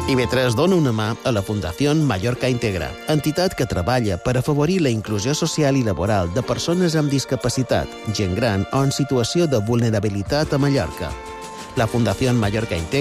IB3 dona una mà a la Fundació Mallorca Integra, entitat que treballa per afavorir la inclusió social i laboral de persones amb discapacitat, gent gran o en situació de vulnerabilitat a Mallorca. La Fundació Mallorca Integra